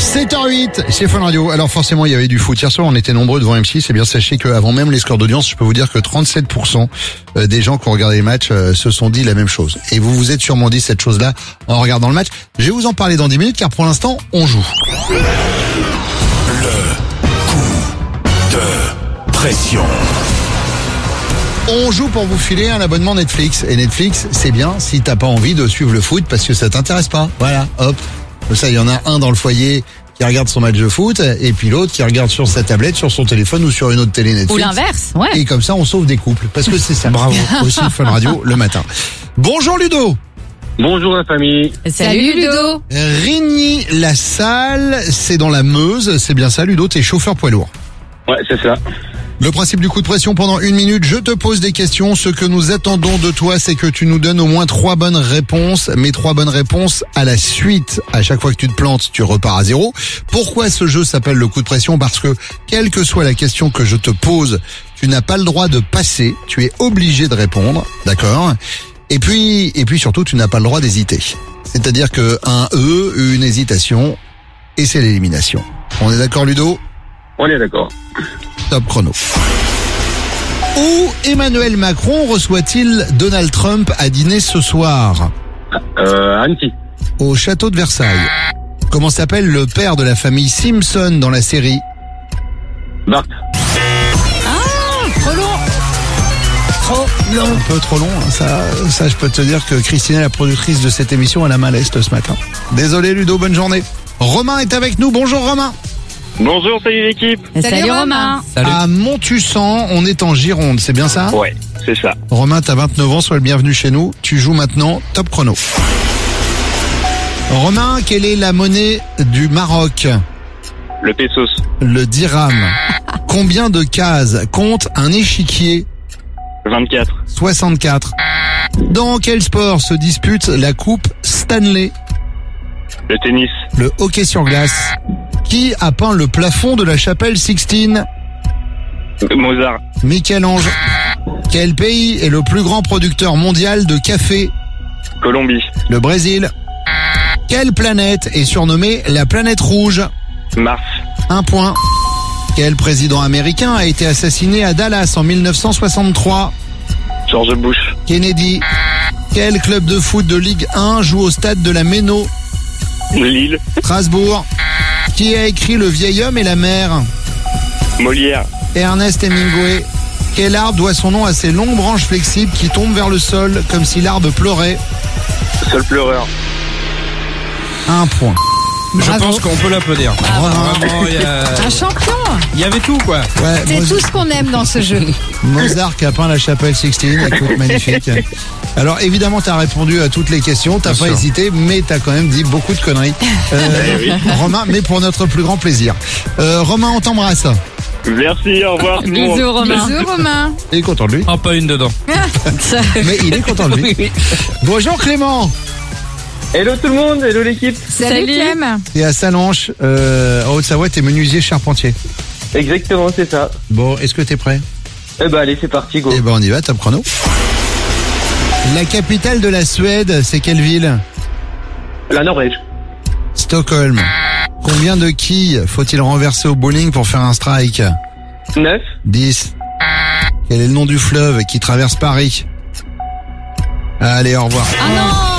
7h08, c'est Fun Radio. Alors forcément, il y avait du foot. Hier soir, on était nombreux devant M6. Et bien, sachez qu'avant même les scores d'audience, je peux vous dire que 37% des gens qui ont regardé les matchs se sont dit la même chose. Et vous vous êtes sûrement dit cette chose-là en regardant le match. Je vais vous en parler dans 10 minutes, car pour l'instant, on joue. Le coup de pression. On joue pour vous filer un abonnement Netflix. Et Netflix, c'est bien si t'as pas envie de suivre le foot parce que ça t'intéresse pas. Voilà, hop. Comme ça, il y en a un dans le foyer qui regarde son match de foot et puis l'autre qui regarde sur sa tablette, sur son téléphone ou sur une autre télé Netflix. Ou l'inverse, ouais. Et comme ça, on sauve des couples. Parce que c'est ça. Bravo. Aussi Fun Radio le matin. Bonjour Ludo. Bonjour la famille. Salut Ludo. Rigny-la-Salle, c'est dans la Meuse. C'est bien ça, Ludo, t'es chauffeur poids lourd. Ouais, c'est ça. Le principe du coup de pression, pendant 1 minute, je te pose des questions. Ce que nous attendons de toi, c'est que tu nous donnes au moins 3 bonnes réponses, mais 3 bonnes réponses à la suite. À chaque fois que tu te plantes, tu repars à 0. Pourquoi ce jeu s'appelle le coup de pression? Parce que, quelle que soit la question que je te pose, tu n'as pas le droit de passer. Tu es obligé de répondre, d'accord? Et puis surtout, tu n'as pas le droit d'hésiter. C'est-à-dire que une hésitation, et c'est l'élimination. On est d'accord, Ludo? On est d'accord. Top chrono. Où Emmanuel Macron reçoit-il Donald Trump à dîner ce soir? Annecy. Au château de Versailles. Comment s'appelle le père de la famille Simpson dans la série? Bart. Trop long. Trop long. Un peu trop long, hein. Ça je peux te dire que Christina, la productrice de cette émission, elle a mal à l'est ce matin. Désolé Ludo, bonne journée. Romain est avec nous, bonjour Romain. Bonjour, salut l'équipe. Salut Romain. À Montussan, on est en Gironde, c'est bien ça? Ouais, c'est ça. Romain, t'as 29 ans, sois le bienvenu chez nous. Tu joues maintenant, top chrono. Romain, quelle est la monnaie du Maroc? Le pesos. Le dirham. Combien de cases compte un échiquier? 24. 64. Dans quel sport se dispute la coupe Stanley? Le tennis. Le hockey sur glace. Qui a peint le plafond de la chapelle Sixtine? Mozart. Michel-Ange. Quel pays est le plus grand producteur mondial de café? Colombie. Le Brésil. Quelle planète est surnommée la planète rouge? Mars. 1 point. Quel président américain a été assassiné à Dallas en 1963? George Bush. Kennedy. Quel club de foot de Ligue 1 joue au stade de la Méno? Lille. Strasbourg. Qui a écrit Le vieil homme et la mer? Molière. Ernest Hemingway. Quel arbre doit son nom à ses longues branches flexibles qui tombent vers le sol comme si l'arbre pleurait? Seul pleureur. 1 point. Je pense qu'on peut l'applaudir. Vraiment, Un champion. il y avait tout, quoi. Ouais, C'est tout ce qu'on aime dans ce jeu. Mozart qui a peint la chapelle Sixtine, écoute, magnifique. Alors évidemment, t'as répondu à toutes les questions, t'as Bien pas sûr. hésité, mais t'as quand même dit beaucoup de conneries. oui. Romain, mais pour notre plus grand plaisir. Romain, on t'embrasse. Merci, au revoir tout le monde. Bisous Romain. Bisous Romain. Il est content de lui, Oh, pas une dedans. mais il est content de lui. Bonjour Clément. Hello tout le monde, hello l'équipe. Salut Clem. T'es à Salanches, en Haute-Savoie, t'es menuisier charpentier. Exactement, c'est ça. Bon, est-ce que t'es prêt? Eh ben allez, c'est parti, go. Eh ben on y va, top chrono. La capitale de la Suède, c'est quelle ville? La Norvège. Stockholm. Combien de quilles faut-il renverser au bowling pour faire un strike? 9. 10. Quel est le nom du fleuve qui traverse Paris? Allez, au revoir. Ah non.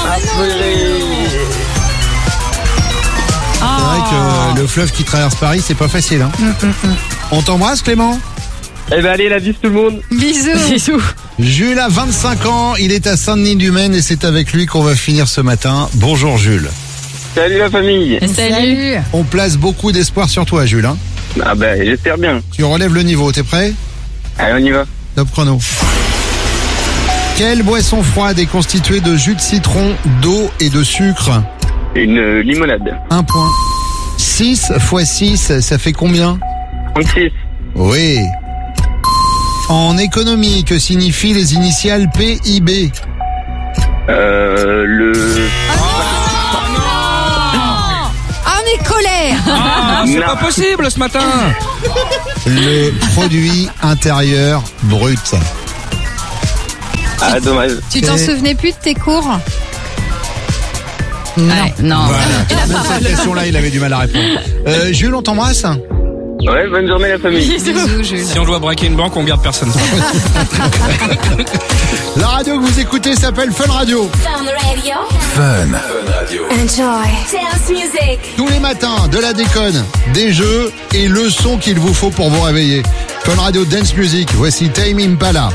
C'est vrai que le fleuve qui traverse Paris, c'est pas facile, hein. On t'embrasse, Clément? Eh ben allez, la bise tout le monde. Bisous. Jules a 25 ans, il est à Saint-Denis-du-Maine et c'est avec lui qu'on va finir ce matin. Bonjour Jules. Salut la famille. Salut. On place beaucoup d'espoir sur toi, Jules, hein. Ah ben j'espère bien. Tu relèves le niveau, t'es prêt? Allez, on y va. Top chrono. Quelle boisson froide est constituée de jus de citron, d'eau et de sucre? Une limonade. 1 point. 6 x 6, ça fait combien? 36. Oui. En économie, que signifient les initiales PIB? On est colère. Ah, c'est Non. pas possible ce matin. Le produit intérieur brut. Ah dommage. Tu t'en souvenais plus de tes cours? Ouais, non. Voilà. Même cette question-là, il avait du mal à répondre. Jules, on t'embrasse. Ouais, bonne journée la famille. Bisous, Jules. Si on doit braquer une banque, on garde personne. La radio que vous écoutez s'appelle Fun Radio. Fun Radio. Fun. Enjoy. Dance music. Tous les matins, de la déconne, des jeux et le son qu'il vous faut pour vous réveiller. Fun Radio Dance Music, voici Tame Impala.